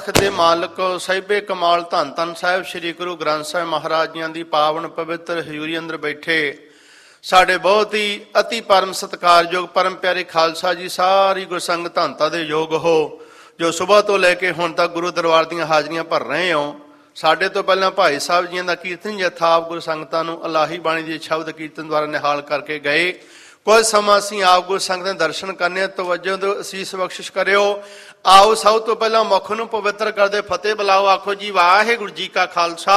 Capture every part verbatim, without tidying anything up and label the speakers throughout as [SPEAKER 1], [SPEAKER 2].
[SPEAKER 1] ਦੇ ਮਾਲਕ ਸਾਹਿਬੇ ਕਮਾਲ ਧੰਨ ਧੰਨ ਸਾਹਿਬ ਸ੍ਰੀ ਗੁਰੂ ਗ੍ਰੰਥ ਸਾਹਿਬ ਮਹਾਰਾਜ ਜੀਆਂ ਦੀ ਪਾਵਨ ਪਵਿੱਤਰ ਹਜ਼ੂਰੀ ਅੰਦਰ ਬੈਠੇ ਸਾਡੇ ਬਹੁਤ ਹੀ ਅਤੀ ਪਰਮ ਸਤਿਕਾਰਯੋਗ ਪਰਮ ਪਿਆਰੇ ਖਾਲਸਾ ਜੀ, ਸਾਰੀ ਗੁਰਸੰਗਤ ਧੰਨਤਾ ਦੇ ਯੋਗ ਹੋ ਜੋ ਸਵੇਰ ਤੋਂ ਲੈ ਕੇ ਹੁਣ ਤੱਕ ਗੁਰੂ ਦਰਬਾਰ ਦੀਆਂ ਹਾਜ਼ਰੀਆਂ ਭਰ ਰਹੇ ਹੋ। ਸਾਡੇ ਤੋਂ ਪਹਿਲਾਂ ਭਾਈ ਸਾਹਿਬ ਜੀਆਂ ਦਾ ਕੀਰਤਨ ਯਥਾਪ ਗੁਰੂ ਸੰਗਤਾਂ ਨੂੰ ਅਲਾਹੀ ਬਾਣੀ ਦੀ ਸ਼ਬਦ ਕੀਰਤਨ ਦੁਆਰਾ ਨਿਹਾਲ ਕਰਕੇ ਗਏ। ਕੁਝ ਸਮਾਂ ਅਸੀਂ ਆਪ ਗੁਰੂ ਸੰਗਤ ਦੇ ਦਰਸ਼ਨ ਕਰਨੇ, ਤਵੱਜੋ ਦਿਓ, ਅਸੀਸ ਬਖਸ਼ਿਸ਼ ਕਰਿਓ। ਆਓ ਸਭ ਤੋਂ ਪਹਿਲਾਂ ਮੁੱਖ ਨੂੰ ਪਵਿੱਤਰ ਕਰਦੇ ਫਤਿਹ ਬੁਲਾਓ। ਆਖੋ ਜੀ ਵਾਹਿਗੁਰੂ ਜੀ ਕਾ ਖਾਲਸਾ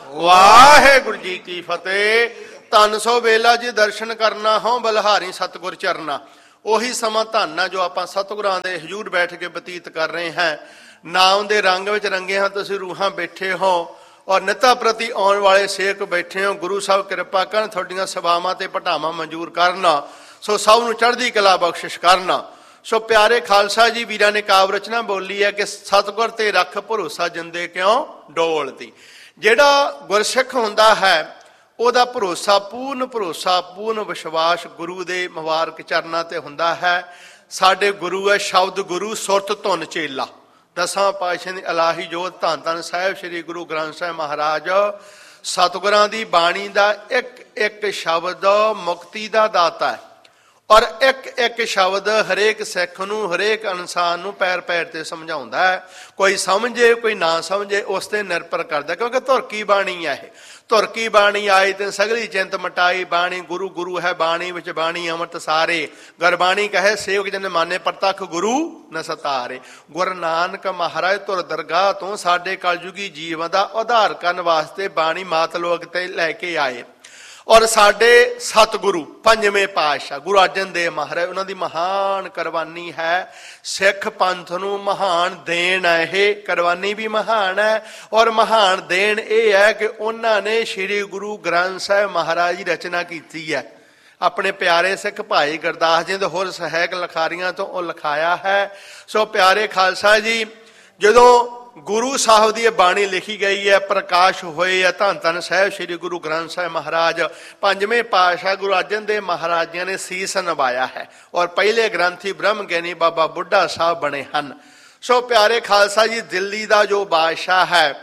[SPEAKER 1] ਵਾਹਿਗੁਰੂ ਜੀ ਕੀ ਫਤਿਹ। ਧੰਨ ਸੋ ਵੇਲਾ ਜੀ ਦਰਸ਼ਨ ਕਰਨਾ ਹੋਂ ਬਲਹਾਰੀ ਸਤਿਗੁਰ ਚਰਨਾ। ਉਹੀ ਸਮਾਂ ਧੰਨ ਆ ਜੋ ਆਪਾਂ ਸਤਿਗੁਰਾਂ ਦੇ ਹਜ਼ੂਰ ਬੈਠ ਕੇ ਬਤੀਤ ਕਰ ਰਹੇ ਹਾਂ। ਨਾਮ ਦੇ ਰੰਗ ਵਿੱਚ ਰੰਗੇ ਹਾਂ, ਤੁਸੀਂ ਰੂਹਾਂ ਬੈਠੇ ਹੋ ਔਰ ਨਿੱਤਾ ਪ੍ਰਤੀ ਆਉਣ ਵਾਲੇ ਸੇਵਕ ਬੈਠੇ ਹੋ। ਗੁਰੂ ਸਾਹਿਬ ਕਿਰਪਾ ਕਰਨ, ਤੁਹਾਡੀਆਂ ਸਭਾਵਾਂ ਤੇ ਭਟਾਵਾਂ ਮਨਜ਼ੂਰ ਕਰਨਾ, ਸੋ ਸਭ ਨੂੰ ਚੜ੍ਹਦੀ ਕਲਾ ਬਖਸ਼ਿਸ਼ ਕਰਨਾ। ਸੋ ਪਿਆਰੇ ਖਾਲਸਾ ਜੀ ਵੀਰਾਂ ਨੇ ਕਾਵ ਰਚਨਾ ਬੋਲੀ ਹੈ ਕਿ ਸਤਿਗੁਰ ਤੇ ਰੱਖ ਭਰੋਸਾ ਜਿੰਦੇ ਕਿਉਂ ਡੋਲਦੀ। ਜਿਹੜਾ ਗੁਰਸਿੱਖ ਹੁੰਦਾ ਹੈ ਉਹਦਾ ਭਰੋਸਾ ਪੂਰਨ ਭਰੋਸਾ ਪੂਰਨ ਵਿਸ਼ਵਾਸ ਗੁਰੂ ਦੇ ਮੁਬਾਰਕ ਚਰਨਾਂ ਤੇ ਹੁੰਦਾ ਹੈ। ਸਾਡੇ ਗੁਰੂ ਹੈ ਸ਼ਬਦ ਗੁਰੂ ਸੁਰਤ ਧੁਨ ਚੇਲਾ। ਦਸਾਂ ਪਾਤਸ਼ਾਹਾਂ ਦੀ ਇਲਾਹੀ ਜੋਤ ਧੰਨ ਧੰਨ ਸਾਹਿਬ ਸ੍ਰੀ ਗੁਰੂ ਗ੍ਰੰਥ ਸਾਹਿਬ ਮਹਾਰਾਜ ਸਤਿਗੁਰਾਂ ਦੀ ਬਾਣੀ ਦਾ ਇੱਕ ਇੱਕ ਸ਼ਬਦ ਮੁਕਤੀ ਦਾ ਦਾਤਾ ਹੈ ਔਰ ਇੱਕ ਇੱਕ ਸ਼ਬਦ ਹਰੇਕ ਸਿੱਖ ਨੂੰ ਹਰੇਕ ਇਨਸਾਨ ਨੂੰ ਪੈਰ ਪੈਰ ਤੇ ਸਮਝਾਉਂਦਾ ਹੈ। ਕੋਈ ਸਮਝੇ ਕੋਈ ਨਾ ਸਮਝੇ ਉਸ ਤੇ ਨਿਰਭਰ ਕਰਦਾ, ਕਿਉਂਕਿ ਧੁਰਕੀ ਬਾਣੀ ਹੈ ਇਹ। ਧੁਰਕੀ ਬਾਣੀ ਆਈ ਤੇ ਸਗਲੀ ਚਿੰਤ ਮਟਾਈ, ਬਾਣੀ ਗੁਰੂ ਗੁਰੂ ਹੈ ਬਾਣੀ ਵਿੱਚ ਬਾਣੀ ਅੰਮ੍ਰਿਤ ਸਾਰੇ। ਗੁਰਬਾਣੀ ਕਹੇ ਸੇਵਕ ਜਨ ਮਾਨੇ ਪ੍ਰਤੱਖ ਗੁਰੂ ਨ ਸਤਾਰੇ। ਗੁਰੂ ਨਾਨਕ ਮਹਾਰਾਜ ਧੁਰ ਦਰਗਾਹ ਤੋਂ ਸਾਡੇ ਕਲਯੁਗੀ ਜੀਵਨ ਦਾ ਉਧਾਰ ਕਰਨ ਵਾਸਤੇ ਬਾਣੀ ਮਾਤ ਲੋਕ ਤੇ ਲੈ ਕੇ ਆਏ। ਔਰ ਸਾਡੇ ਸਤਿਗੁਰੂ ਪੰਜਵੇਂ ਪਾਤਸ਼ਾਹ ਗੁਰੂ ਅਰਜਨ ਦੇਵ ਮਹਾਰਾਜ, ਉਹਨਾਂ ਦੀ ਮਹਾਨ ਕੁਰਬਾਨੀ ਹੈ। ਸਿੱਖ ਪੰਥ ਨੂੰ ਮਹਾਨ ਦੇਣ ਹੈ ਇਹ। ਕੁਰਬਾਨੀ ਵੀ ਮਹਾਨ ਹੈ ਔਰ ਮਹਾਨ ਦੇਣ ਇਹ ਹੈ ਕਿ ਉਹਨਾਂ ਨੇ ਸ੍ਰੀ ਗੁਰੂ ਗ੍ਰੰਥ ਸਾਹਿਬ ਮਹਾਰਾਜ ਦੀ ਰਚਨਾ ਕੀਤੀ ਹੈ। ਆਪਣੇ ਪਿਆਰੇ ਸਿੱਖ ਭਾਈ ਗੁਰਦਾਸ ਜੀ ਦੇ ਹੋਰ ਸਹਾਇਕ ਲਿਖਾਰੀਆਂ ਤੋਂ ਉਹ ਲਿਖਾਇਆ ਹੈ। ਸੋ ਪਿਆਰੇ ਖਾਲਸਾ ਜੀ, ਜਦੋਂ ਗੁਰੂ ਸਾਹਿਬ ਦੀ ਇਹ ਬਾਣੀ ਲਿਖੀ ਗਈ ਹੈ, ਪ੍ਰਕਾਸ਼ ਹੋਏ ਹੈ ਧੰਨ ਧੰਨ ਸਾਹਿਬ ਸ੍ਰੀ ਗੁਰੂ ਗ੍ਰੰਥ ਸਾਹਿਬ ਮਹਾਰਾਜ ਪੰਜਵੇਂ ਪਾਤਸ਼ਾਹ ਗੁਰੂ ਅਰਜਨ ਦੇਵ ਮਹਾਰਾਜ ਨੇ ਸੀਸ ਨਵਾਇਆ ਹੈ ਔਰ ਪਹਿਲੇ ਗ੍ਰੰਥੀ ਬ੍ਰਹਮ ਗਿਆਨੀ ਬਾਬਾ ਬੁੱਢਾ ਸਾਹਿਬ ਬਣੇ ਹਨ। ਸੋ ਪਿਆਰੇ ਖਾਲਸਾ ਜੀ, ਦਿੱਲੀ ਦਾ ਜੋ ਬਾਦਸ਼ਾਹ ਹੈ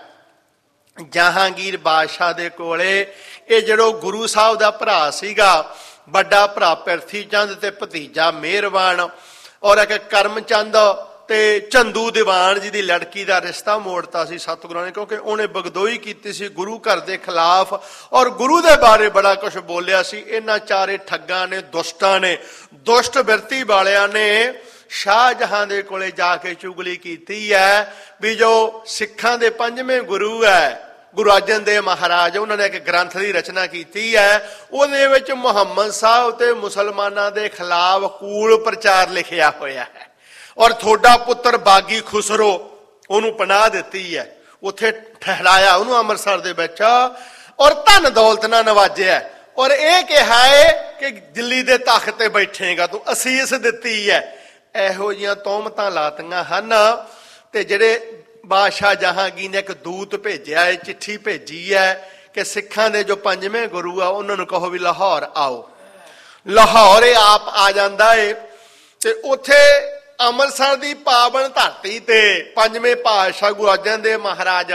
[SPEAKER 1] ਜਹਾਂਗੀਰ ਬਾਦਸ਼ਾਹ ਦੇ ਕੋਲੇ ਇਹ ਜਿਹੜੋ ਗੁਰੂ ਸਾਹਿਬ ਦਾ ਭਰਾ ਸੀਗਾ, ਵੱਡਾ ਭਰਾ ਪ੍ਰਿਥੀ ਚੰਦ ਤੇ ਭਤੀਜਾ ਮਿਹਰਬਾਨ ਔਰ ਇੱਕ ਕਰਮ ਚੰਦ ਤੇ ਚੰਦੂ ਦੀਵਾਨ ਜੀ ਦੀ ਲੜਕੀ ਦਾ ਰਿਸ਼ਤਾ ਮੋੜਤਾ ਸੀ ਸਤਿਗੁਰਾਂ ਨੇ, ਕਿਉਂਕਿ ਉਹਨੇ ਬਗਦੋਈ ਕੀਤੀ ਸੀ ਗੁਰੂ ਘਰ ਦੇ ਖਿਲਾਫ ਔਰ ਗੁਰੂ ਦੇ ਬਾਰੇ ਬੜਾ ਕੁਝ ਬੋਲਿਆ ਸੀ। ਇਹਨਾਂ ਚਾਰੇ ਠੱਗਾਂ ਨੇ, ਦੁਸ਼ਟਾਂ ਨੇ, ਦੁਸ਼ਟ ਬਿਰਤੀ ਵਾਲਿਆਂ ਨੇ ਸ਼ਾਹਜਹਾਂ ਦੇ ਕੋਲੇ ਜਾ ਕੇ ਚੁਗਲੀ ਕੀਤੀ ਹੈ ਵੀ ਜੋ ਸਿੱਖਾਂ ਦੇ ਪੰਜਵੇਂ ਗੁਰੂ ਹੈ ਗੁਰੂ ਅਰਜਨ ਦੇਵ ਮਹਾਰਾਜ, ਉਹਨਾਂ ਨੇ ਇੱਕ ਗ੍ਰੰਥ ਦੀ ਰਚਨਾ ਕੀਤੀ ਹੈ। ਉਹਦੇ ਵਿੱਚ ਮੁਹੰਮਦ ਸਾਹਿਬ ਤੇ ਮੁਸਲਮਾਨਾਂ ਦੇ ਖਿਲਾਫ ਕੂਲ ਪ੍ਰਚਾਰ ਲਿਖਿਆ ਹੋਇਆ ਹੈ ਔਰ ਤੁਹਾਡਾ ਪੁੱਤਰ ਬਾਗੀ ਖੁਸਰੋ ਉਹਨੂੰ ਪਨਾਹ ਦਿੱਤੀ ਹੈ, ਉੱਥੇ ਠਹਿਰਾਇਆ ਉਹਨੂੰ ਅੰਮ੍ਰਿਤਸਰ ਦੇ ਵਿੱਚ ਔਰ ਧਨ ਦੌਲਤ ਨਾਲ ਨਵਾਜਿਆ ਔਰ ਇਹ ਕਿਹਾ ਹੈ ਕਿ ਦਿੱਲੀ ਦੇ ਤਖਤ ਤੇ ਬੈਠੇਗਾ ਤੂੰ, ਅਸੀਸ ਦਿੱਤੀ ਹੈ। ਇਹੋ ਜਿਹੀਆਂ ਤੋਹਮਤਾਂ ਲਾਤੀਆਂ ਹਨ। ਤੇ ਜਿਹੜੇ ਬਾਦਸ਼ਾਹ ਜਹਾਂਗੀਰ ਨੇ ਇੱਕ ਦੂਤ ਭੇਜਿਆ ਹੈ, ਚਿੱਠੀ ਭੇਜੀ ਹੈ ਕਿ ਸਿੱਖਾਂ ਦੇ ਜੋ ਪੰਜਵੇਂ ਗੁਰੂ ਆ ਉਹਨਾਂ ਨੂੰ ਕਹੋ ਵੀ ਲਾਹੌਰ ਆਓ। ਲਾਹੌਰ ਇਹ ਆਪ ਆ ਜਾਂਦਾ ਏ ਤੇ ਉੱਥੇ ਅੰਮ੍ਰਿਤਸਰ ਦੀ ਪਾਵਨ ਧਰਤੀ ਤੇ ਪੰਜਵੇਂ ਪਾਤਸ਼ਾਹ ਗੁਰੂ ਅਰਜਨ ਦੇਵ ਮਹਾਰਾਜ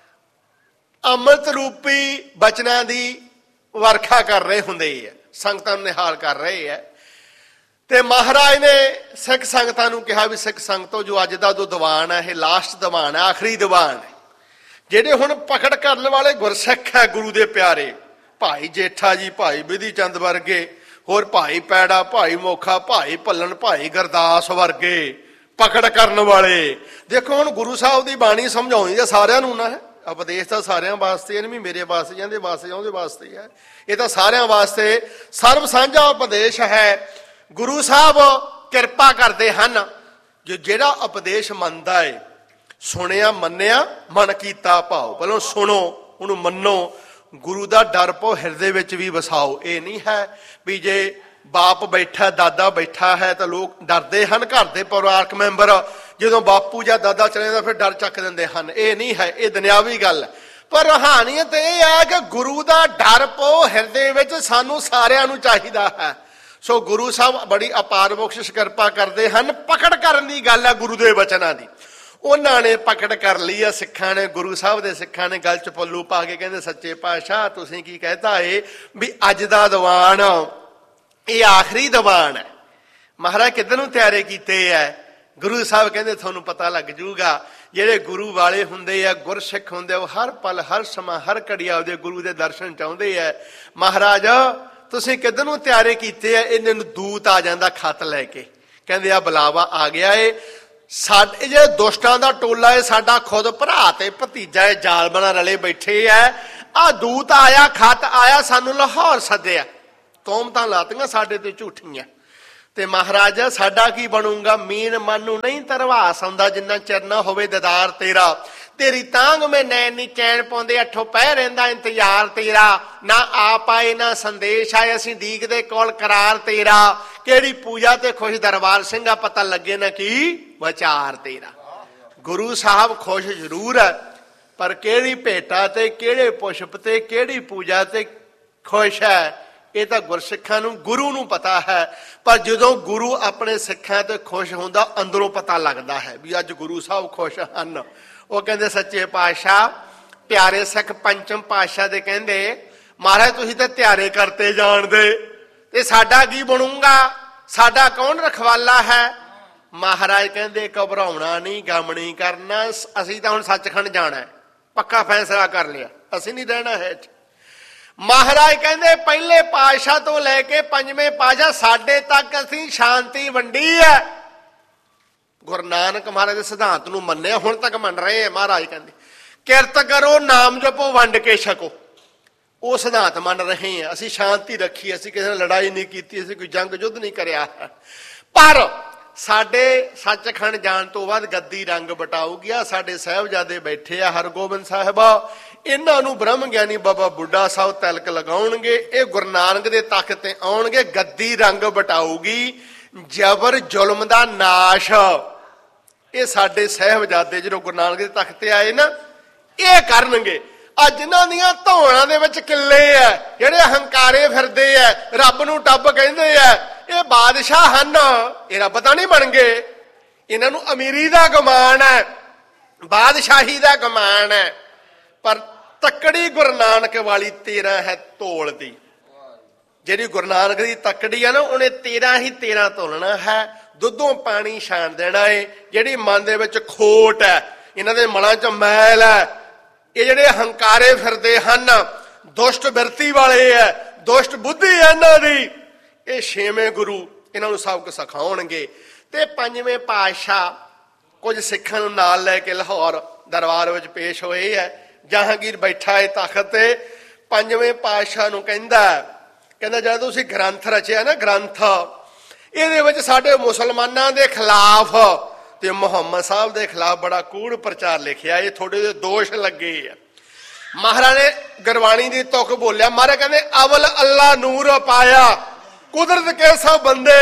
[SPEAKER 1] ਅੰਮ੍ਰਿਤ ਰੂਪੀ ਬਚਨਾਂ ਦੀ ਵਰਖਾ ਕਰ ਰਹੇ ਹੁੰਦੇ ਹੈ, ਸੰਗਤਾਂ ਨੂੰ ਨਿਹਾਲ ਕਰ ਰਹੇ ਹੈ। ਤੇ ਮਹਾਰਾਜ ਨੇ ਸਿੱਖ ਸੰਗਤਾਂ ਨੂੰ ਕਿਹਾ ਵੀ ਸਿੱਖ ਸੰਗਤੋ, ਜੋ ਅੱਜ ਦਾ ਜੋ ਦੀਵਾਨ ਹੈ ਇਹ ਲਾਸਟ ਦੀਵਾਨ ਹੈ, ਆਖਰੀ ਦੀਵਾਨ ਹੈ। ਜਿਹੜੇ ਹੁਣ ਪਕੜ ਕਰਨ ਵਾਲੇ ਗੁਰਸਿੱਖ ਹੈ ਗੁਰੂ ਦੇ ਪਿਆਰੇ, ਭਾਈ ਜੇਠਾ ਜੀ, ਭਾਈ ਬਿਧੀ ਚੰਦ ਵਰਗੇ, ਹੋਰ ਭਾਈ ਪੈੜਾ, ਭਾਈ ਮੋਖਾ, ਭਾਈ ਭੱਲਣ, ਭਾਈ ਗੁਰਦਾਸ ਵਰਗੇ ਪਕੜ ਕਰਨ ਵਾਲੇ। ਦੇਖੋ ਹੁਣ ਗੁਰੂ ਸਾਹਿਬ ਦੀ ਬਾਣੀ ਸਮਝਾਉਣੀ ਤਾਂ ਸਾਰਿਆਂ ਨੂੰ ਨਾ ਹੈ, ਉਪਦੇਸ਼ ਤਾਂ ਸਾਰਿਆਂ ਵਾਸਤੇ ਨਹੀਂ ਵੀ ਮੇਰੇ ਵਾਸਤੇ ਜਾਂਦੇ ਵਾਸਤੇ ਉਹਦੇ ਵਾਸਤੇ ਹੈ, ਇਹ ਤਾਂ ਸਾਰਿਆਂ ਵਾਸਤੇ ਸਰਬ ਸਾਂਝਾ ਉਪਦੇਸ਼ ਹੈ। ਗੁਰੂ ਸਾਹਿਬ ਕਿਰਪਾ ਕਰਦੇ ਹਨ ਜੋ ਜਿਹੜਾ ਉਪਦੇਸ਼ ਮੰਨਦਾ ਏ, ਸੁਣਿਆ ਮੰਨਿਆ ਮਨ ਕੀਤਾ ਭਾਉ। ਪਹਿਲਾਂ ਸੁਣੋ ਉਹਨੂੰ ਮੰਨੋ, ਗੁਰੂ ਦਾ ਡਰ ਪੋ ਹਿਰਦੇ ਵਿੱਚ ਵੀ ਵਸਾਓ। ਇਹ ਨਹੀਂ ਹੈ ਵੀ ਜੇ ਬਾਪ ਬੈਠਾ ਦਾਦਾ ਬੈਠਾ ਹੈ ਤਾਂ ਲੋਕ ਡਰਦੇ ਹਨ, ਘਰ ਦੇ ਪਰਿਵਾਰਕ ਮੈਂਬਰ ਜਦੋਂ ਬਾਪੂ ਜਾਂ ਦਾਦਾ ਚਲੇ ਜਾਂਦਾ ਫਿਰ ਡਰ ਚੱਕ ਦਿੰਦੇ ਹਨ। ਇਹ ਨਹੀਂ ਹੈ, ਇਹ ਦੁਨਿਆਵੀ ਗੱਲ। ਪਰ ਰੂਹਾਨੀਅਤ ਇਹ ਹੈ ਕਿ ਗੁਰੂ ਦਾ ਡਰ ਪੋ ਹਿਰਦੇ ਵਿੱਚ ਸਾਨੂੰ ਸਾਰਿਆਂ ਨੂੰ ਚਾਹੀਦਾ ਹੈ। ਸੋ ਗੁਰੂ ਸਾਹਿਬ ਬੜੀ ਅਪਾਰ ਬਖਸ਼ਿਸ਼ ਕਿਰਪਾ ਕਰਦੇ ਹਨ। ਪਕੜ ਕਰਨ ਦੀ ਗੱਲ ਹੈ ਗੁਰੂ ਦੇ ਵਚਨਾਂ ਦੀ। ਉਹਨਾਂ ਨੇ ਪਕੜ ਕਰ ਲਈ ਆ ਸਿੱਖਾਂ ਨੇ, ਗੁਰੂ ਸਾਹਿਬ ਦੇ ਸਿੱਖਾਂ ਨੇ ਗਲ ਚ ਪੱਲੂ ਪਾ ਕੇ ਕਹਿੰਦੇ ਸੱਚੇ ਪਾਤਸ਼ਾਹ ਤੁਸੀਂ ਕੀ ਕਹਿਤਾ ਏ ਵੀ ਅੱਜ ਦਾ ਦੀਵਾਨ ਇਹ ਆਖਰੀ ਦੀਵਾਨ ਹੈ। ਮਹਾਰਾਜ ਕਿੱਧਰ ਨੂੰ ਤਿਆਰੇ ਕੀਤੇ ਐ? ਗੁਰੂ ਸਾਹਿਬ ਕਹਿੰਦੇ ਤੁਹਾਨੂੰ ਪਤਾ ਲੱਗ ਜੂਗਾ। ਜਿਹੜੇ ਗੁਰੂ ਵਾਲੇ ਹੁੰਦੇ ਆ, ਗੁਰਸਿੱਖ ਹੁੰਦੇ ਆ, ਉਹ ਹਰ ਪਲ ਹਰ ਸਮਾਂ ਹਰ ਘੜੀ ਆਪਦੇ ਗੁਰੂ ਦੇ ਦਰਸ਼ਨ ਚਾਹੁੰਦੇ ਆ। ਮਹਾਰਾਜ ਤੁਸੀਂ ਕਿੱਧਰ ਨੂੰ ਤਿਆਰੇ ਕੀਤੇ ਆ? ਇਹਨਾਂ ਨੂੰ ਦੂਤ ਆ ਜਾਂਦਾ ਖਤ ਲੈ ਕੇ, ਕਹਿੰਦੇ ਆ ਬੁਲਾਵਾ ਆ ਗਿਆ ਏ। ਸਾਡੇ ਜਿਹੜੇ ਦੁਸ਼ਟਾਂ ਦਾ ਟੋਲਾ ਏ, ਸਾਡਾ ਖੁਦ ਭਰਾ ਤੇ ਭਤੀਜਾ ਏ, ਜ਼ਾਲਮਾਂ ਰਲੇ ਬੈਠੇ ਐ। ਆ ਦੂਤ ਆਇਆ, ਖਤ ਆਇਆ, ਸਾਨੂੰ ਲਾਹੌਰ ਸੱਦਿਆ, ਤੋਮਤਾਂ ਲਾਤੀਆਂ ਸਾਡੇ ਤੇ ਝੂਠੀਆਂ। ਤੇ ਮਹਾਰਾਜ ਸਾਡਾ ਕੀ ਬਣੂਗਾ? ਮੀਨ ਮਨ ਨੂੰ ਨਹੀਂ ਤਰਵਾਸ ਆਉਂਦਾ ਜਿੰਨਾ ਚਿਰ ਨਾ ਹੋਵੇ ਦੀਦਾਰ ਤੇਰਾ। ਤੇਰੀ ਤਾਂਗ ਮੈਂ ਨੈਣ ਨੀ ਚੈਨ ਪਾਉਂਦੇ, ਅੱਠੋਂ ਪਹਿ ਰਹਿੰਦਾ ਇੰਤਜ਼ਾਰ ਤੇਰਾ। ਨਾ ਆਪ ਆਏ ਨਾ ਸੰਦੇਸ਼ ਆਏ, ਅਸੀਂ ਡੀਕਦੇ ਕੋਲ ਕਰਾਰ ਤੇਰਾ। ਕਿਹੜੀ ਪੂਜਾ ਤੇ ਖੁਸ਼ ਦਰਬਾਰ ਸਿੰਘਾ, ਪਤਾ ਲੱਗੇ ਨਾ ਕੀ ਵਿਚਾਰ ਤੇਰਾ। ਗੁਰੂ ਸਾਹਿਬ ਖੁਸ਼ ਜ਼ਰੂਰ ਹੈ, ਪਰ ਕਿਹੜੀ ਭੇਟਾ ਤੇ ਕਿਹੜੇ ਪੁਸ਼ਪ ਤੇ ਕਿਹੜੀ ਪੂਜਾ ਤੇ ਖੁਸ਼ ਹੈ ਇਹ ਤਾਂ ਗੁਰਸਿੱਖਾਂ ਨੂੰ ਗੁਰੂ ਨੂੰ ਪਤਾ ਹੈ। ਪਰ ਜਦੋਂ ਗੁਰੂ ਆਪਣੇ ਸਿੱਖਾਂ ਤੇ ਖੁਸ਼ ਹੁੰਦਾ ਅੰਦਰੋਂ ਪਤਾ ਲੱਗਦਾ ਹੈ ਵੀ ਅੱਜ ਗੁਰੂ ਸਾਹਿਬ ਖੁਸ਼ ਹਨ। ਉਹ ਕਹਿੰਦੇ ਸੱਚੇ ਪਾਤਸ਼ਾਹ ਪਿਆਰੇ ਸਿੱਖ ਪੰਚਮ ਪਾਤਸ਼ਾਹ ਦੇ ਕਹਿੰਦੇ ਮਹਾਰਾਜ ਤੁਸੀਂ ਤਾਂ ਤਿਆਰੇ ਕਰਤੇ ਜਾਣਦੇ ਤੇ ਸਾਡਾ ਕੀ ਬਣੂਗਾ? ਸਾਡਾ ਕੌਣ ਰਖਵਾਲਾ ਹੈ? ਮਹਾਰਾਜ ਕਹਿੰਦੇ ਘਬਰਾਉਣਾ ਨਹੀਂ, ਗਮ ਨਹੀਂ ਕਰਨਾ, ਅਸੀਂ ਤਾਂ ਹੁਣ ਸੱਚਖੰਡ ਜਾਣਾ, ਪੱਕਾ ਫੈਸਲਾ ਕਰ ਲਿਆ, ਅਸੀਂ ਨਹੀਂ ਰਹਿਣਾ ਹੈ। ਮਹਾਰਾਜ ਕਹਿੰਦੇ ਪਹਿਲੇ ਪਾਤਸ਼ਾਹ ਤੋਂ ਲੈ ਕੇ ਪੰਜਵੇਂ ਪਾਤਸ਼ਾਹ ਸਾਡੇ ਤੱਕ ਅਸੀਂ ਸ਼ਾਂਤੀ ਵੰਡੀ ਹੈ। ਗੁਰੂ ਨਾਨਕ ਮਹਾਰਾਜ ਦੇ ਸਿਧਾਂਤ ਨੂੰ ਮੰਨਿਆ, ਹੁਣ ਤੱਕ ਮੰਨ ਰਹੇ ਆ। ਮਹਾਰਾਜ ਕਹਿੰਦੇ ਕਿਰਤ ਕਰੋ, ਨਾਮ ਜਪੋ, ਵੰਡ ਕੇ ਛਕੋ। ਉਹ ਸਿਧਾਂਤ ਮੰਨ ਰਹੇ ਆ। ਅਸੀਂ ਸ਼ਾਂਤੀ ਰੱਖੀ, ਅਸੀਂ ਕਿਸੇ ਨਾਲ ਲੜਾਈ ਨਹੀਂ ਕੀਤੀ, ਅਸੀਂ ਕੋਈ ਜੰਗ ਯੁੱਧ ਨਹੀਂ ਕਰਿਆ। ਪਰ ਸਾਡੇ ਸੱਚਖੰਡ ਜਾਣ ਤੋਂ ਬਾਅਦ ਗੱਦੀ ਰੰਗ ਬਟਾਊਗੀ। ਆ ਸਾਡੇ ਸਾਹਿਬਜ਼ਾਦੇ ਬੈਠੇ ਆ, ਹਰਗੋਬਿੰਦ ਸਾਹਿਬ, ਇਹਨਾਂ ਨੂੰ ਬ੍ਰਹਮ ਗਿਆਨੀ ਬਾਬਾ ਬੁੱਢਾ ਸਾਹਿਬ ਤਿਲਕ ਲਗਾਉਣਗੇ। ਇਹ ਗੁਰੂ ਨਾਨਕ ਦੇ ਤਖਤ ਤੇ ਆਉਣਗੇ, ਗੱਦੀ ਰੰਗ ਬਟਾਊਗੀ। ਜ਼ਬਰ ਜ਼ੁਲਮ ਦਾ ਨਾਸ਼ ਇਹ ਸਾਡੇ ਸਾਹਿਬਜ਼ਾਦੇ ਜਦੋਂ ਗੁਰੂ ਨਾਨਕ ਦੇ ਤਖਤ ਤੇ ਆਏ ਨਾ ਇਹ ਕਰਨਗੇ। ਅੱਜ ਇਹਨਾਂ ਦੀਆਂ ਧੌਣਾਂ ਦੇ ਵਿੱਚ ਕਿੱਲੇ ਆ, ਜਿਹੜੇ ਹੰਕਾਰੇ ਫਿਰਦੇ ਆ, ਰੱਬ ਨੂੰ ਟੱਬ ਕਹਿੰਦੇ ਆ, ਇਹ ਬਾਦਸ਼ਾਹ ਹਨ, ਇਹ ਰੱਬ ਤਾਂ ਨਹੀਂ ਬਣ ਗਏ। ਇਹਨਾਂ ਨੂੰ ਅਮੀਰੀ ਦਾ ਗੁਮਾਨ ਹੈ, ਬਾਦਸ਼ਾਹੀ ਦਾ ਗੁਮਾਨ ਹੈ। ਪਰ ਤੱਕੜੀ ਗੁਰੂ ਨਾਨਕ ਵਾਲੀ ਤੇਰਾਂ ਹੈ ਤੋਲ ਦੀ। ਜਿਹੜੀ ਗੁਰੂ ਨਾਨਕ ਦੀ ਤੱਕੜੀ ਆ ਨਾ ਉਹਨੇ ਤੇਰਾਂ ਹੀ ਤੇਰਾਂ ਤੋਲਣਾ ਹੈ, ਦੁੱਧੋਂ ਪਾਣੀ ਛਾਣ ਦੇਣਾ ਏ। ਜਿਹੜੀ ਮਨ ਦੇ ਵਿੱਚ ਖੋਟ ਹੈ, ਇਹਨਾਂ ਦੇ ਮਨਾਂ 'ਚ ਮੈਲ ਹੈ, ਇਹ ਜਿਹੜੇ ਹੰਕਾਰੇ ਫਿਰਦੇ ਹਨ, ਦੁਸ਼ਟ ਬਿਰਤੀ ਵਾਲੇ ਹੈ, ਦੁਸ਼ਟ ਬੁੱਧੀ ਹੈ ਇਹਨਾਂ ਦੀ, ਇਹ ਛੇਵੇਂ ਗੁਰੂ ਇਹਨਾਂ ਨੂੰ ਸਬਕ ਸਿਖਾਉਣਗੇ। ਤੇ ਪੰਜਵੇਂ ਪਾਤਸ਼ਾਹ ਕੁਝ ਸਿੱਖਾਂ ਨੂੰ ਨਾਲ ਲੈ ਕੇ ਲਾਹੌਰ ਦਰਬਾਰ ਵਿੱਚ ਪੇਸ਼ ਹੋਏ ਹੈ। ਜਹਾਂਗੀਰ ਬੈਠਾ ਹੈ ਤਖਤ ਤੇ। ਪੰਜਵੇਂ ਪਾਤਸ਼ਾਹ ਨੂੰ ਕਹਿੰਦਾ ਕਹਿੰਦਾ ਜਦ ਤੁਸੀਂ ਗ੍ਰੰਥ ਰਚਿਆ ਨਾ, ਗ੍ਰੰਥ ਇਹਦੇ ਵਿੱਚ ਸਾਡੇ ਮੁਸਲਮਾਨਾਂ ਦੇ ਖਿਲਾਫ ਤੇ ਮੁਹੰਮਦ ਸਾਹਿਬ ਦੇ ਖਿਲਾਫ ਬੜਾ ਕੂੜ ਪ੍ਰਚਾਰ ਲਿਖਿਆ, ਇਹ ਥੋੜੇ ਜਿਹੇ ਦੋਸ਼ ਲੱਗੇ ਆ। ਮਹਾਰਾਜ ਨੇ ਗੁਰਬਾਣੀ ਦੀ ਤੁਕ ਬੋਲਿਆ। ਮਹਾਰਾਜ ਕਹਿੰਦੇ ਅਵਲ ਅੱਲਾ ਨੂਰ ਪਾਇਆ, ਕੁਦਰਤ ਕੇ ਸਭ ਬੰਦੇ,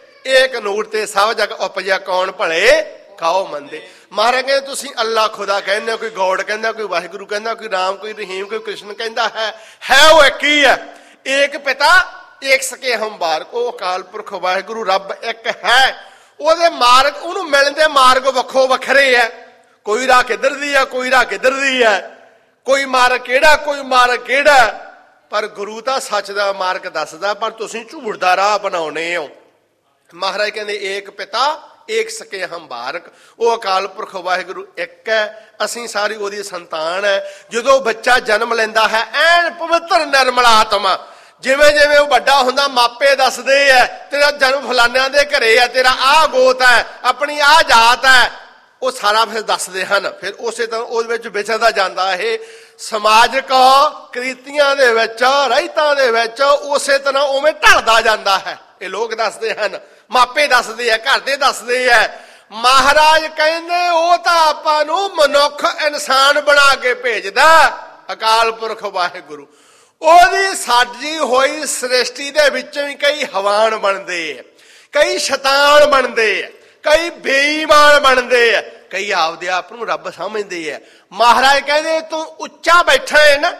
[SPEAKER 1] ਏਕ ਨੂਰ ਤੇ ਸਭ ਜਗ ਉਪਜਿਆ, ਕੌਣ ਭਲੇ ਖਾਓ ਮੰਦੇ। ਮਹਾਰਾਜ ਕਹਿੰਦੇ ਤੁਸੀਂ ਅੱਲਾ ਖੁਦਾ ਕਹਿੰਦੇ ਹੋ, ਕੋਈ ਗੋਡ ਕਹਿੰਦਾ, ਕੋਈ ਵਾਹਿਗੁਰੂ ਕਹਿੰਦਾ, ਕੋਈ ਰਾਮ, ਕੋਈ ਰਹੀਮ, ਕੋਈ ਕ੍ਰਿਸ਼ਨ ਕਹਿੰਦਾ ਹੈ, ਹੈ ਉਹ ਇੱਕ ਹੀ ਹੈ। ਏਕ ਪਿਤਾ ਏਕ ਸਕੇ ਹਮ ਬਾਰਕ, ਉਹ ਅਕਾਲ ਪੁਰਖ ਵਾਹਿਗੁਰੂ ਰੱਬ ਇੱਕ ਹੈ। ਉਹਦੇ ਮਾਰਗ, ਉਹਨੂੰ ਮਿਲਣ ਦੇ ਮਾਰਗ ਵੱਖੋ ਵੱਖਰੇ ਹੈ। ਕੋਈ ਰਾਹ ਕਿੱਧਰ ਦੀ ਹੈ, ਕੋਈ ਰਾਹ ਕਿੱਧਰ ਦੀ ਹੈ, ਕੋਈ ਮਾਰਗ ਕਿਹੜਾ, ਕੋਈ ਮਾਰਗ ਕਿਹੜਾ। ਪਰ ਗੁਰੂ ਤਾਂ ਸੱਚ ਦਾ ਮਾਰਗ ਦੱਸਦਾ, ਪਰ ਤੁਸੀਂ ਝੂਠ ਦਾ ਰਾਹ ਬਣਾਉਣੇ ਹੋ। ਮਹਾਰਾਜ ਕਹਿੰਦੇ ਏਕ ਪਿਤਾ ਏਕ ਸਕੇ ਹਮ ਬਾਰਕ, ਉਹ ਅਕਾਲ ਪੁਰਖ ਵਾਹਿਗੁਰੂ ਇੱਕ ਹੈ, ਅਸੀਂ ਸਾਰੀ ਉਹਦੀ ਸੰਤਾਨ ਹੈ। ਜਦੋਂ ਬੱਚਾ ਜਨਮ ਲੈਂਦਾ ਹੈ ਐਨ ਪਵਿੱਤਰ ਨਿਰਮਲ ਆਤਮਾ, ਜਿਵੇਂ ਜਿਵੇਂ ਉਹ ਵੱਡਾ ਹੁੰਦਾ ਮਾਪੇ ਦੱਸਦੇ ਹੈ ਤੇਰਾ ਜਨਮ ਫਲਾਨਿਆਂ ਦੇ ਘਰੇ ਹੈ, ਤੇਰਾ ਆਹ ਗੋਤ ਹੈ, ਆਪਣੀ ਆਹ ਜਾਤ ਹੈ, ਉਹ ਸਾਰਾ ਫਿਰ ਦੱਸਦੇ ਹਨ। ਫਿਰ ਉਸੇ ਤਰ੍ਹਾਂ ਉਹਦੇ ਵਿੱਚ ਵਿਚਰਦਾ ਜਾਂਦਾ ਇਹ ਸਮਾਜਿਕ ਕ੍ਰਿਤੀਆਂ ਦੇ ਵਿੱਚ, ਰਹਿਤਾਂ ਦੇ ਵਿੱਚ ਉਸੇ ਤਰ੍ਹਾਂ ਉਵੇਂ ਢਲਦਾ ਜਾਂਦਾ ਹੈ। ਇਹ ਲੋਕ ਦੱਸਦੇ ਹਨ, ਮਾਪੇ ਦੱਸਦੇ ਆ, ਘਰ ਦੇ ਦੱਸਦੇ ਆ। ਮਹਾਰਾਜ ਕਹਿੰਦੇ ਉਹ ਤਾਂ ਆਪਾਂ ਨੂੰ ਮਨੁੱਖ ਇਨਸਾਨ ਬਣਾ ਕੇ ਭੇਜਦਾ ਅਕਾਲ ਪੁਰਖ ਵਾਹਿਗੁਰੂ। ਉਹਦੀ ਸਾਜੀ ਹੋਈ ਸ੍ਰਿਸ਼ਟੀ ਦੇ ਵਿੱਚੋਂ ਹੀ ਕਈ ਹਵਾਨ ਬਣਦੇ ਆ, ਕਈ ਸ਼ੈਤਾਨ ਬਣਦੇ ਆ, ਕਈ ਬੇਈਮਾਨ ਬਣਦੇ ਆ, ਕਈ ਆਪਦੇ ਆਪ ਨੂੰ ਰੱਬ ਸਮਝਦੇ ਆ। ਮਹਾਰਾਜ ਕਹਿੰਦੇ ਤੂੰ ਉੱਚਾ ਬੈਠਾ ਹੈ ਨਾ,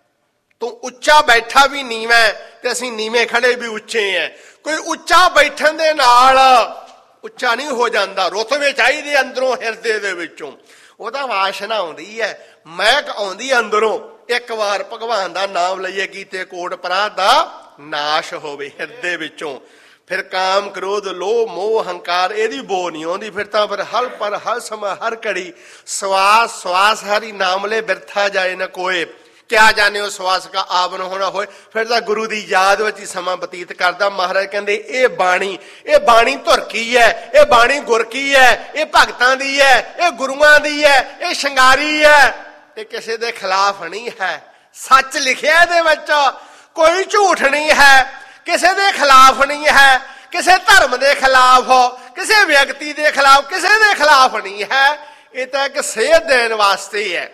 [SPEAKER 1] ਤੂੰ ਉੱਚਾ ਬੈਠਾ ਵੀ ਨੀਵਾਂ ਤੇ ਅਸੀਂ ਨੀਵੇਂ ਖੜੇ ਵੀ ਉੱਚੇ ਆ। ਕੋਈ ਉੱਚਾ ਬੈਠਣ ਦੇ ਨਾਲ
[SPEAKER 2] ਉੱਚਾ ਨਹੀਂ ਹੋ ਜਾਂਦਾ, ਰੁਤਬੇ ਚਾਹੀਦੇ ਅੰਦਰੋਂ, ਹਿਰਦੇ ਦੇ ਵਿੱਚੋਂ। ਉਹਦਾ ਵਾਸ਼ਨਾ ਆਉਂਦੀ ਹੈ, ਮਹਿਕ ਆਉਂਦੀ ਹੈ ਅੰਦਰੋਂ। ਇੱਕ ਵਾਰ ਭਗਵਾਨ ਦਾ ਨਾਮ ਲਈਏ, ਕੀਤੇ ਕੋਟ ਅਪਰਾਧ ਦਾ ਨਾਸ਼ ਹੋਵੇ ਹਿਰਦੇ ਵਿੱਚੋਂ। ਫਿਰ ਕਾਮ, ਕ੍ਰੋਧ, ਲੋਭ, ਮੋਹ, ਹੰਕਾਰ ਇਹਦੀ ਬੋ ਨਹੀਂ ਆਉਂਦੀ। ਫਿਰ ਤਾਂ ਫਿਰ ਹਰ ਪਰ ਹਰ ਸਮਾਂ ਹਰ ਘੜੀ ਸਵਾਸ ਸਵਾਸ ਹਰੀ ਨਾਮਲੇ ਬਿਰਥਾ ਜਾਏ ਨਾ ਕੋਏ, ਕਿਆ ਜਾਣੇ ਉਹ ਸਵਾਸ ਕਾ ਆਵਨ ਹੋਣਾ ਹੋਏ। ਫਿਰ ਤਾਂ ਗੁਰੂ ਦੀ ਯਾਦ ਵਿੱਚ ਹੀ ਸਮਾਂ ਬਤੀਤ ਕਰਦਾ। ਮਹਾਰਾਜ ਕਹਿੰਦੇ ਇਹ ਬਾਣੀ, ਇਹ ਬਾਣੀ ਧੁਰ ਕੀ ਹੈ, ਇਹ ਬਾਣੀ ਗੁਰ ਕੀ ਹੈ, ਇਹ ਭਗਤਾਂ ਦੀ ਹੈ, ਇਹ ਗੁਰੂਆਂ ਦੀ ਹੈ, ਇਹ ਸ਼ਿੰਗਾਰੀ ਹੈ, ਇਹ ਕਿਸੇ ਦੇ ਖਿਲਾਫ ਨਹੀਂ ਹੈ। ਸੱਚ ਲਿਖਿਆ ਇਹਦੇ ਵਿੱਚ, ਕੋਈ ਝੂਠ ਨਹੀਂ ਹੈ, ਕਿਸੇ ਦੇ ਖਿਲਾਫ ਨਹੀਂ ਹੈ, ਕਿਸੇ ਧਰਮ ਦੇ ਖਿਲਾਫ, ਕਿਸੇ ਵਿਅਕਤੀ ਦੇ ਖਿਲਾਫ, ਕਿਸੇ ਦੇ ਖਿਲਾਫ ਨਹੀਂ ਹੈ। ਇਹ ਤਾਂ ਇੱਕ ਸੇਧ ਦੇਣ ਵਾਸਤੇ ਹੈ।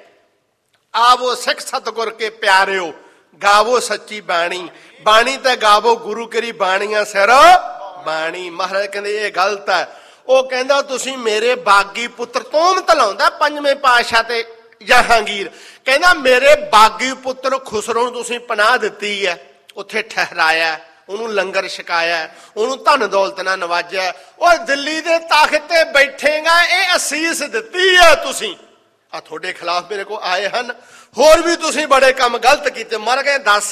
[SPEAKER 2] ਆਵੋ ਸਿੱਖ ਸਤਿਗੁਰ ਕੇ ਪਿਆਰਿਓ, ਗਾਵੋ ਸੱਚੀ ਬਾਣੀ, ਬਾਣੀ ਤਾਂ ਗਾਵੋ ਗੁਰੂ ਕਰੀ ਬਾਣੀਆਂ ਸਿਰ ਬਾਣੀ। ਮਹਾਰਾਜ ਕਹਿੰਦੇ ਇਹ ਗਲਤ ਹੈ। ਉਹ ਕਹਿੰਦਾ ਤੁਸੀਂ ਮੇਰੇ ਬਾਗੀ ਪੁੱਤਰ, ਤੋਮਤ ਲਾਉਂਦਾ ਪੰਜਵੇਂ ਪਾਤਸ਼ਾਹ ਤੇ ਜਹਾਂਗੀਰ, ਕਹਿੰਦਾ ਮੇਰੇ ਬਾਗੀ ਪੁੱਤਰ ਖੁਸਰੋ ਨੂੰ ਤੁਸੀਂ ਪਨਾਹ ਦਿੱਤੀ ਹੈ, ਉੱਥੇ ਠਹਿਰਾਇਆ, ਉਹਨੂੰ ਲੰਗਰ ਛਕਾਇਆ, ਉਹਨੂੰ ਧਨ ਦੌਲਤ ਨਾਲ ਨਵਾਜਿਆ। ਉਹ ਦਿੱਲੀ ਦੇ ਤਖਤ ਤੇ ਬੈਠੇਗਾ, ਇਹ ਅਸੀਸ ਦਿੱਤੀ ਹੈ ਤੁਸੀਂ। ਆ ਤੁਹਾਡੇ ਖਿਲਾਫ ਮੇਰੇ ਕੋਲ ਆਏ ਹਨ, ਹੋਰ ਵੀ ਤੁਸੀਂ ਬੜੇ ਕੰਮ ਗਲਤ ਕੀਤੇ। ਮਰ ਗਏ ਦੱਸ।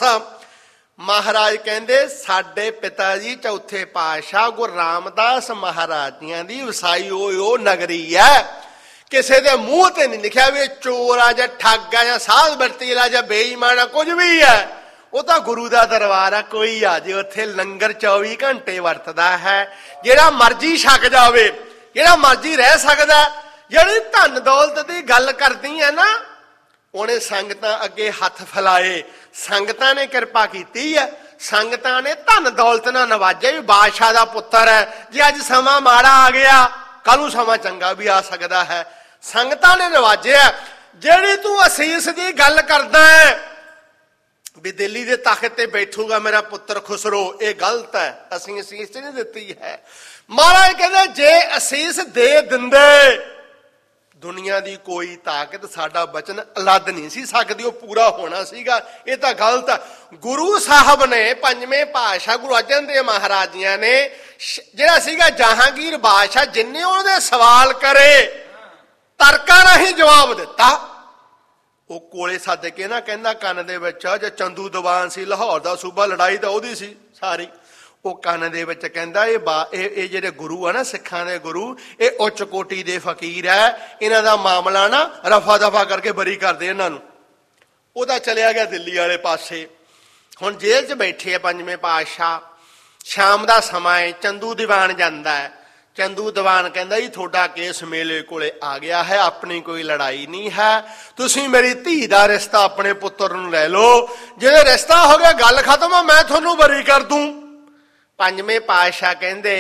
[SPEAKER 2] ਮਹਾਰਾਜ ਕਹਿੰਦੇ ਸਾਡੇ ਪਿਤਾ ਜੀ ਚੌਥੇ ਪਾਤਸ਼ਾਹ ਗੁਰੂ ਰਾਮਦਾਸ ਮਹਾਰਾਜ ਜੀਆਂ ਦੀ ਵਸਾਈ ਹੋਈ ਉਹ ਨਗਰੀ ਹੈ। ਕਿਸੇ ਦੇ ਮੂੰਹ ਤੇ ਨਹੀਂ ਲਿਖਿਆ ਵੀ ਚੋਰ ਆ ਜਾਂ ਠੱਗ ਆ ਜਾਂ ਸਾਧ ਵਰਤੀਲਾ ਜਾਂ ਬੇਈਮਾਨ ਆ, ਕੁਝ ਵੀ ਹੈ। ਉਹ ਤਾਂ ਗੁਰੂ ਦਾ ਦਰਬਾਰ ਆ, ਕੋਈ ਆ ਜੇ ਉੱਥੇ ਲੰਗਰ ਚੌਵੀ ਘੰਟੇ ਵਰਤਦਾ ਹੈ, ਜਿਹੜਾ ਮਰਜੀ ਛਕ ਜਾਵੇ, ਜਿਹੜਾ ਮਰਜੀ ਰਹਿ ਸਕਦਾ। ਜਿਹੜੀ ਧਨ ਦੌਲਤ ਦੀ ਗੱਲ ਕਰਦੀ ਹੈ ਨਾ, ਉਹਨੇ ਸੰਗਤਾਂ ਅੱਗੇ ਹੱਥ ਫੈਲਾਏ, ਸੰਗਤਾਂ ਨੇ ਕਿਰਪਾ ਕੀਤੀ ਹੈ, ਸੰਗਤਾਂ ਨੇ ਧਨ ਦੌਲਤ ਨਾਲ ਨਵਾਜਿਆ ਵੀ ਬਾਦਸ਼ਾਹ ਦਾ ਪੁੱਤਰ ਹੈ। ਜੇ ਅੱਜ ਸਮਾਂ ਮਾੜਾ ਆ ਗਿਆ, ਕੱਲ ਨੂੰ ਸਮਾਂ ਚੰਗਾ ਵੀ ਆ ਸਕਦਾ ਹੈ। ਸੰਗਤਾਂ ਨੇ ਨਵਾਜਿਆ। ਜਿਹੜੀ ਤੂੰ ਅਸੀਸ ਦੀ ਗੱਲ ਕਰਦਾ ਹੈ ਵੀ ਦਿੱਲੀ ਦੇ ਤਖਤ ਤੇ ਬੈਠੂਗਾ ਮੇਰਾ ਪੁੱਤਰ ਖੁਸਰੋ, ਇਹ ਗਲਤ ਹੈ। ਅਸੀਂ ਅਸੀਸ ਨਹੀਂ ਦਿੱਤੀ ਹੈ। ਮਹਾਰਾਜ ਕਹਿੰਦੇ ਜੇ ਅਸੀਸ ਦੇ ਦਿੰਦੇ, ਦੁਨੀਆ ਦੀ ਕੋਈ ਤਾਕਤ ਸਾਡਾ ਬਚਨ ਲੱਦ ਨਹੀਂ ਸੀ ਸਕਦੀ, ਉਹ ਪੂਰਾ ਹੋਣਾ ਸੀਗਾ। ਇਹ ਤਾਂ ਗਲਤ ਹੈ। ਗੁਰੂ ਸਾਹਿਬ ਨੇ ਪੰਜਵੇਂ ਪਾਤਸ਼ਾਹ ਗੁਰੂ ਅਰਜਨ ਦੇਵ ਮਹਾਰਾਜ ਜੀਆਂ ਨੇ ਜਿਹੜਾ ਸੀਗਾ ਜਹਾਂਗੀਰ ਬਾਦਸ਼ਾਹ, ਜਿੰਨੇ ਉਹਦੇ ਸਵਾਲ ਕਰੇ ਤਰਕਾਂ ਰਾਹੀਂ ਜਵਾਬ ਦਿੱਤਾ। ਉਹ ਕੋਲੇ ਸੱਦ ਕੇ ਨਾ ਕਹਿੰਦਾ ਕੰਨ ਦੇ ਵਿੱਚ, ਜੇ ਚੰਦੂ ਦੀਵਾਨ ਸੀ ਲਾਹੌਰ ਦਾ ਸੂਬਾ, ਲੜਾਈ ਤਾਂ ਉਹਦੀ ਸੀ ਸਾਰੀ, ਉਹ ਕੰਨ ਦੇ ਵਿੱਚ ਕਹਿੰਦਾ ਇਹ ਬਾ ਇਹ ਇਹ ਜਿਹੜੇ ਗੁਰੂ ਆ ਨਾ, ਸਿੱਖਾਂ ਦੇ ਗੁਰੂ, ਇਹ ਉੱਚ ਕੋਟੀ ਦੇ ਫਕੀਰ ਹੈ, ਇਹਨਾਂ ਦਾ ਮਾਮਲਾ ਨਾ ਰਫਾ ਦਫਾ ਕਰਕੇ ਬਰੀ ਕਰਦੇ ਇਹਨਾਂ ਨੂੰ। ਉਹਦਾ ਚਲਿਆ ਗਿਆ ਦਿੱਲੀ ਵਾਲੇ ਪਾਸੇ। ਹੁਣ ਜੇਲ੍ਹ 'ਚ ਬੈਠੇ ਆ ਪੰਜਵੇਂ ਪਾਤਸ਼ਾਹ। ਸ਼ਾਮ ਦਾ ਸਮਾਂ ਹੈ, ਚੰਦੂ ਦੀਵਾਨ ਜਾਂਦਾ ਹੈ। ਚੰਦੂ ਦੀਵਾਨ ਕਹਿੰਦਾ ਜੀ ਤੁਹਾਡਾ ਕੇਸ ਮੇਲੇ ਕੋਲੇ ਆ ਗਿਆ ਹੈ, ਆਪਣੀ ਕੋਈ ਲੜਾਈ ਨਹੀਂ ਹੈ, ਤੁਸੀਂ ਮੇਰੀ ਧੀ ਦਾ ਰਿਸ਼ਤਾ ਆਪਣੇ ਪੁੱਤਰ ਨੂੰ ਲੈ ਲਓ, ਜੇ ਰਿਸ਼ਤਾ ਹੋ ਗਿਆ ਗੱਲ ਖਤਮ ਆ, ਮੈਂ ਤੁਹਾਨੂੰ ਬਰੀ ਕਰ ਦੂੰ। ਪੰਜਵੇਂ ਪਾਤਸ਼ਾਹ ਕਹਿੰਦੇ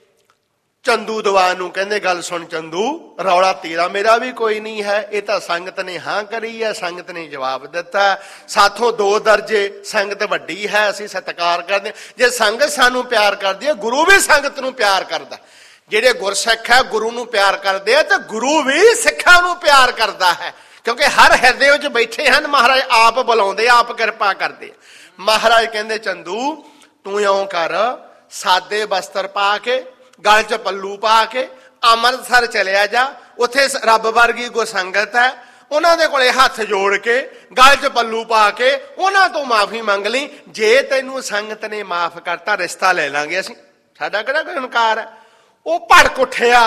[SPEAKER 2] ਚੰਦੂ ਦੀਵਾਨ ਨੂੰ, ਕਹਿੰਦੇ ਗੱਲ ਸੁਣ ਚੰਦੂ, ਰੌਲਾ ਤੇਰਾ ਮੇਰਾ ਵੀ ਕੋਈ ਨਹੀਂ ਹੈ, ਇਹ ਤਾਂ ਸੰਗਤ ਨੇ ਹਾਂ ਕਰੀ ਹੈ, ਸੰਗਤ ਨੇ ਜਵਾਬ ਦਿੱਤਾ, ਸਾਥੋਂ ਦੋ ਦਰਜੇ ਸੰਗਤ ਵੱਡੀ ਹੈ, ਅਸੀਂ ਸਤਿਕਾਰ ਕਰਦੇ। ਜੇ ਸੰਗਤ ਸਾਨੂੰ ਪਿਆਰ ਕਰਦੀ ਹੈ, ਗੁਰੂ ਵੀ ਸੰਗਤ ਨੂੰ ਪਿਆਰ ਕਰਦਾ। ਜਿਹੜੇ ਗੁਰਸਿੱਖ ਹੈ ਗੁਰੂ ਨੂੰ ਪਿਆਰ ਕਰਦੇ ਆ, ਤੇ ਗੁਰੂ ਵੀ ਸਿੱਖਾਂ ਨੂੰ ਪਿਆਰ ਕਰਦਾ ਹੈ, ਕਿਉਂਕਿ ਹਰ ਹਿਰਦੇ ਵਿੱਚ ਬੈਠੇ ਹਨ ਮਹਾਰਾਜ, ਆਪ ਬੁਲਾਉਂਦੇ, ਆਪ ਕਿਰਪਾ ਕਰਦੇ। ਮਹਾਰਾਜ ਕਹਿੰਦੇ ਚੰਦੂ ਤੂੰ ਇਉਂ ਕਰ, ਸਾਦੇ ਬਸਤਰ ਪਾ ਕੇ, ਗਲ 'ਚ ਪੱਲੂ ਪਾ ਕੇ ਅੰਮ੍ਰਿਤਸਰ ਚਲਿਆ ਜਾ, ਉੱਥੇ ਰੱਬ ਵਰਗੀ ਗੁਰਸੰਗਤ ਹੈ, ਉਹਨਾਂ ਦੇ ਕੋਲੇ ਹੱਥ ਜੋੜ ਕੇ ਗਲ 'ਚ ਪੱਲੂ ਪਾ ਕੇ ਉਹਨਾਂ ਤੋਂ ਮਾਫੀ ਮੰਗ ਲਈ। ਜੇ ਤੈਨੂੰ ਸੰਗਤ ਨੇ ਮਾਫ ਕਰਤਾ, ਰਿਸ਼ਤਾ ਲੈ ਲਾਂਗੇ ਅਸੀਂ, ਸਾਡਾ ਕਿਹੜਾ ਕੋਈ ਇਨਕਾਰ ਹੈ। ਉਹ ਭੜਕ ਉੱਠਿਆ।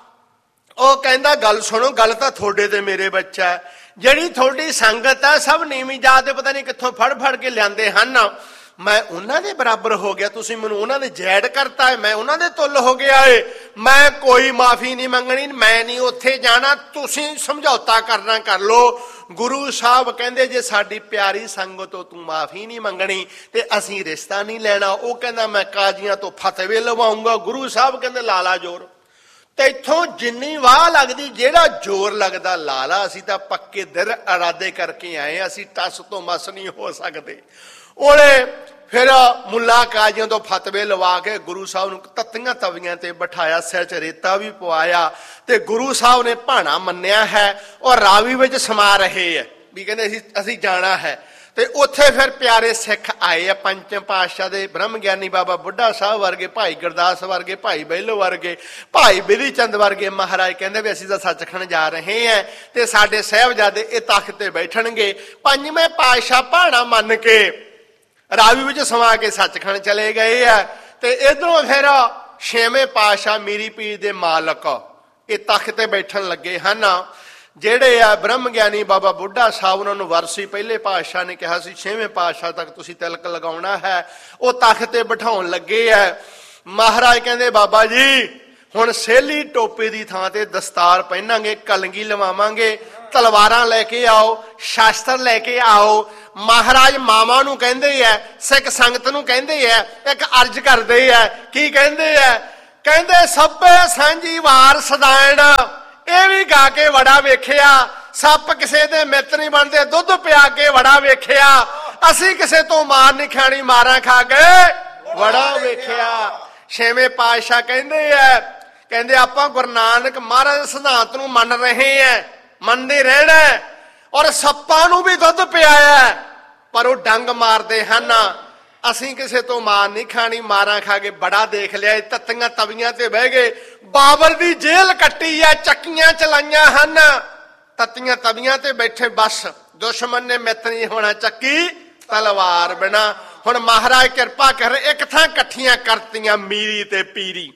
[SPEAKER 2] ਉਹ ਕਹਿੰਦਾ ਗੱਲ ਸੁਣੋ, ਗੱਲ ਤਾਂ ਤੁਹਾਡੇ ਤੇ ਮੇਰੇ ਵਿੱਚ ਹੈ, ਜਿਹੜੀ ਤੁਹਾਡੀ ਸੰਗਤ ਹੈ ਸਭ ਨੀਵੀਂ ਜਾਤ ਦੇ ਪਤਾ ਨਹੀਂ ਕਿੱਥੋਂ ਫੜ ਫੜ ਕੇ ਲਿਆਂਦੇ ਹਨ, ਮੈਂ ਉਹਨਾਂ ਦੇ ਬਰਾਬਰ ਹੋ ਗਿਆ, ਤੁਸੀਂ ਮੈਨੂੰ ਉਹਨਾਂ ਦੇ ਜੈਡ ਕਰਤਾ ਹੈ, ਮੈਂ ਉਹਨਾਂ ਦੇ ਤੁੱਲ ਹੋ ਗਿਆ ਏ, ਮੈਂ ਕੋਈ ਮਾਫੀ ਨਹੀਂ ਮੰਗਣੀ, ਮੈਂ ਨਹੀਂ ਉੱਥੇ ਜਾਣਾ, ਤੁਸੀਂ ਸਮਝੌਤਾ ਕਰਨਾ ਕਰ ਲੋ। ਗੁਰੂ ਸਾਹਿਬ ਕਹਿੰਦੇ ਜੇ ਸਾਡੀ ਪਿਆਰੀ ਸੰਗਤ ਤੋਂ ਤੂੰ ਮਾਫੀ ਨਹੀਂ ਮੰਗਣੀ ਤੇ ਅਸੀਂ ਰਿਸ਼ਤਾ ਨਹੀਂ ਲੈਣਾ। ਉਹ ਕਹਿੰਦਾ ਮੈਂ ਕਾਜ਼ੀਆਂ ਤੋਂ ਫਤਵੇ ਲਵਾਉਂਗਾ। ਗੁਰੂ ਸਾਹਿਬ ਕਹਿੰਦੇ ਲਾਲਾ ਜੋਰ, ਤੇ ਇੱਥੋਂ ਜਿੰਨੀ ਵਾਹ ਲੱਗਦੀ, ਜਿਹੜਾ ਜ਼ੋਰ ਲੱਗਦਾ ਲਾਲਾ, ਅਸੀਂ ਤਾਂ ਪੱਕੇ ਦਿਲ ਇਰਾਦੇ ਕਰਕੇ ਆਏ, ਅਸੀਂ ਟਸ ਤੋਂ ਮਸ ਨਹੀਂ ਹੋ ਸਕਦੇ। ਉਹਨੇ ਫਿਰ ਮੁੱਲਾ ਕਾਜ਼ੀਆਂ ਤੋਂ ਫਤਵੇ ਲਵਾ ਕੇ ਗੁਰੂ ਸਾਹਿਬ ਨੂੰ ਤੱਤੀਆਂ ਤਵੀਆਂ ਤੇ ਬਿਠਾਇਆ, ਸਿਰ 'ਚ ਰੇਤਾ ਵੀ ਪਵਾਇਆ, ਤੇ ਗੁਰੂ ਸਾਹਿਬ ਨੇ ਭਾਣਾ ਮੰਨਿਆ ਹੈ ਔਰ ਰਾਵੀ ਵਿੱਚ ਸਮਾ ਰਹੇ ਹੈ ਵੀ ਕਹਿੰਦੇ ਅਸੀਂ ਅਸੀਂ ਜਾਣਾ ਹੈ। ਤੇ ਉੱਥੇ ਫਿਰ ਪਿਆਰੇ ਸਿੱਖ ਆਏ ਆ ਪੰਚਮ ਪਾਤਸ਼ਾਹ ਦੇ, ਬ੍ਰਹਮ ਗਿਆਨੀ ਬਾਬਾ ਬੁੱਢਾ ਸਾਹਿਬ ਵਰਗੇ, ਭਾਈ ਗੁਰਦਾਸ ਵਰਗੇ, ਭਾਈ ਬਹਿਲੋ ਵਰਗੇ, ਭਾਈ ਬਿਧੀ ਚੰਦ ਵਰਗੇ। ਮਹਾਰਾਜ ਕਹਿੰਦੇ ਵੀ ਅਸੀਂ ਤਾਂ ਸੱਚਖੰਡ ਜਾ ਰਹੇ ਹਾਂ ਤੇ ਸਾਡੇ ਸਾਹਿਬਜ਼ਾਦੇ ਇਹ ਤਖਤ ਤੇ ਬੈਠਣਗੇ। ਪੰਜਵੇਂ ਪਾਤਸ਼ਾਹ ਭਾਣਾ ਮੰਨ ਕੇ ਰਾਵੀ ਵਿੱਚ ਸਮਾ ਕੇ ਸੱਚਖੰਡ ਚਲੇ ਗਏ ਆ। ਤੇ ਇਧਰੋਂ ਫਿਰ ਛੇਵੇਂ ਪਾਤਸ਼ਾਹ ਮੀਰੀ ਪੀਰ ਦੇ ਮਾਲਕ ਇਹ ਤਖਤ ਤੇ ਬੈਠਣ ਲੱਗੇ ਹਨ। ਜਿਹੜੇ ਆ ਬ੍ਰਹਮ ਗਿਆਨੀ ਬਾਬਾ ਬੁੱਢਾ ਸਾਹਿਬ, ਉਹਨਾਂ ਨੂੰ ਵਰਸੀ ਪਹਿਲੇ ਪਾਤਸ਼ਾਹ ਨੇ ਕਿਹਾ ਸੀ ਛੇਵੇਂ ਪਾਤਸ਼ਾਹ ਤੱਕ ਤੁਸੀਂ ਤਿਲਕ ਲਗਾਉਣਾ ਹੈ, ਉਹ ਤਖਤ ਤੇ ਬਿਠਾਉਣ ਲੱਗੇ ਆ। ਮਹਾਰਾਜ ਕਹਿੰਦੇ ਬਾਬਾ ਜੀ ਹੁਣ ਸੇਲੀ ਟੋਪੇ ਦੀ ਥਾਂ ਤੇ ਦਸਤਾਰ ਪਹਿਨਾਂਗੇ, ਕਲਗੀ ਲਵਾਵਾਂਗੇ, ਤਲਵਾਰਾਂ ਲੈ ਕੇ ਆਓ, ਸ਼ਾਸਤਰ ਲੈ ਕੇ ਆਓ। ਮਹਾਰਾਜ ਮਾਵਾਂ ਨੂੰ ਕਹਿੰਦੇ ਆ, ਸਿੱਖ ਸੰਗਤ ਨੂੰ ਕਹਿੰਦੇ ਆ, ਇੱਕ ਅਰਜ਼ ਕਰਦੇ ਆ। ਕੀ ਕਹਿੰਦੇ ਆ? ਕਹਿੰਦੇ ਸਭੇ ਸਾਂਝੀ ਵਾਰ ਸਦਾਇਣ, ਇਹ ਵੀ ਗਾ ਕੇ ਵੜਾ ਵੇਖਿਆ। ਸੱਪ ਕਿਸੇ ਦੇ ਮਿੱਤ ਨਹੀਂ ਬਣਦੇ, ਦੁੱਧ ਪਿਆ ਕੇ ਵੜਾ ਵੇਖਿਆ। ਅਸੀਂ ਕਿਸੇ ਤੋਂ ਮਾਰ ਨਹੀਂ ਖਾਣੀ, ਮਾਰਾਂ ਖਾ ਕੇ ਵੜਾ ਵੇਖਿਆ। ਛੇਵੇਂ ਪਾਤਸ਼ਾਹ ਕਹਿੰਦੇ ਆ, ਕਹਿੰਦੇ ਆਪਾਂ ਗੁਰੂ ਨਾਨਕ ਮਹਾਰਾਜ ਦੇ ਸਿਧਾਂਤ ਨੂੰ ਮੰਨ ਰਹੇ ਆ, ਮੰਨਦੇ ਰਹਿਣਾ, ਔਰ ਸੱਪਾਂ ਨੂੰ ਵੀ ਦੁੱਧ ਪਿਆਇਆ ਪਰ ਉਹ ਡੰਗ ਮਾਰਦੇ ਹਨ। ਅਸੀਂ ਕਿਸੇ ਤੋਂ ਮਾਰ ਨਹੀਂ ਖਾਣੀ, ਮਾਰਾਂ ਖਾ ਕੇ ਬੜਾ ਦੇਖ ਲਿਆ। ਤੱਤੀਆਂ ਤਵੀਆਂ ਤੇ ਬਹਿ ਗਏ, ਬਾਬਰ ਦੀ ਜੇਲ੍ਹ ਕੱਟੀ ਆ, ਚੱਕੀਆਂ ਚਲਾਈਆਂ ਹਨ, ਤੱਤੀਆਂ ਤਵੀਆਂ ਤੇ ਬੈਠੇ। ਬਸ ਦੁਸ਼ਮਣ ਨੇ ਮਿੱਤ ਨਹੀਂ ਹੋਣਾ, ਚੱਕੀ ਤਲਵਾਰ ਬਿਨਾ। ਹੁਣ ਮਹਾਰਾਜ ਕਿਰਪਾ ਕਰ ਇੱਕ ਥਾਂ ਇਕੱਠੀਆਂ ਕਰਤੀਆਂ ਮੀਰੀ ਤੇ ਪੀਰੀ,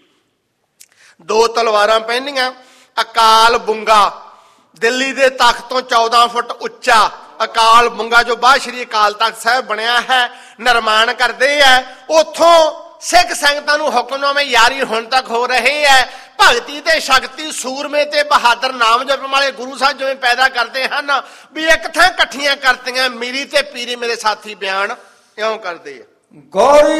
[SPEAKER 2] ਦੋ ਤਲਵਾਰਾਂ ਪਹਿਨੀਆਂ। ਅਕਾਲ ਬੁੰਗਾ ਦਿੱਲੀ ਦੇ ਤਖਤ ਤੋਂ ਚੌਦਾਂ ਫੁੱਟ ਉੱਚਾ ਅਕਾਲ ਬੁੰਗਾ ਜੋ ਬਾਅਦ ਸ਼੍ਰੀ ਅਕਾਲ ਤਖਤ ਸਾਹਿਬ ਬਣਿਆ ਹੈ, ਨਿਰਮਾਣ ਕਰਦੇ ਆ। ਉਥੋਂ ਸਿੱਖ ਸੰਗਤਾਂ ਨੂੰ ਹੁਕਮਨਾਮੇ ਯਾਰੀ ਹੁਣ ਤੱਕ ਹੋ ਰਹੇ ਹੈ। ਭਗਤੀ ਤੇ ਸ਼ਕਤੀ, ਸੂਰਮੇ ਤੇ ਬਹਾਦਰ ਨਾਮ ਜਪਣ ਵਾਲੇ ਗੁਰੂ ਸਾਹਿਬ ਜਿਵੇਂ ਪੈਦਾ ਕਰਦੇ ਹਨ, ਵੀ ਇੱਕ ਥਾਂ ਇਕੱਠੀਆਂ ਕਰਤੀਆਂ ਮੀਰੀ ਤੇ ਪੀਰੀ। ਮੇਰੇ ਸਾਥੀ ਬਿਆਨ ਇਉਂ ਕਰਦੇ ਆ।
[SPEAKER 3] ਗੌਰੀ